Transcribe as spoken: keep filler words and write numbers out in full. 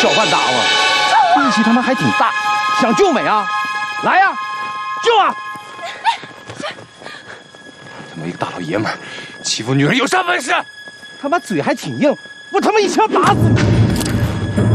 小贩打我，力气他妈还挺大，想救美啊？来呀，救啊！ 他妈一个大老爷们儿，欺负女人有啥本事？ 他妈嘴还挺硬，我他妈一枪打死你！